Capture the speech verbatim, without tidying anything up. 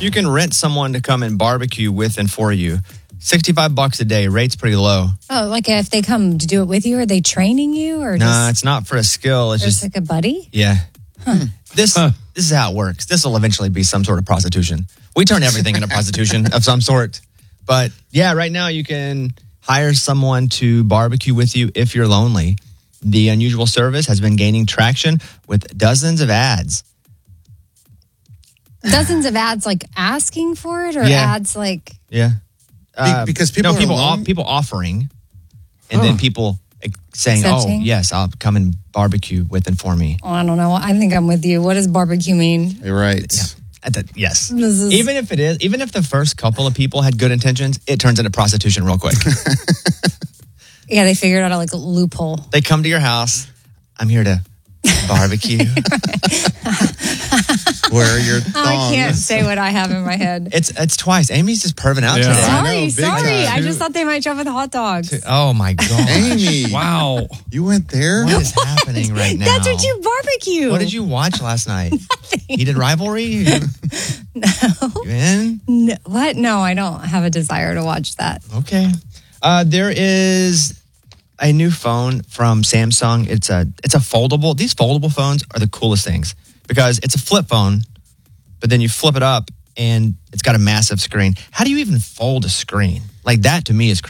You can rent someone to come and barbecue with and for you. sixty-five bucks a day. Rate's pretty low. Oh, like if they come to do it with you, are they training you or Nah, just, it's not for a skill. It's just just, like a buddy? yeah. This Huh. this is how it works. This will eventually be some sort of prostitution. We turn everything into prostitution of some sort. But yeah, right now you can hire someone to barbecue with you if you're lonely. The unusual service has been gaining traction with dozens of ads. Dozens of ads like asking for it or Yeah. ads like Yeah. Uh, because people no, are people alone? off, people offering, and then people eh, saying, Accepting? "Oh, yes, I'll come and barbecue with and for me." oh, I don't know. I think I'm with you. What does barbecue mean? You're right. At the- yes. This is- Even if it is, even if the first couple of people had good intentions, it turns into prostitution real quick. Yeah, they figured out like a loophole. They come to your house. I'm here to barbecue. Where are your thongs? I can't say what I have in my head. It's it's twice. Amy's just perving out Yeah. today. I know, Sorry, big sorry. time. I just thought they might show up with hot dogs. Oh my god! Amy, Wow. you went there? What is happening right now? That's what you barbecue. What did you watch last night? Heated Rivalry? No. You in? No, what? No, I don't have a desire to watch that. Okay. Uh, there is a new phone from Samsung. It's a it's a foldable. These foldable phones are the coolest things because it's a flip phone, but then you flip it up and it's got a massive screen. How do you even fold a screen? Like that to me is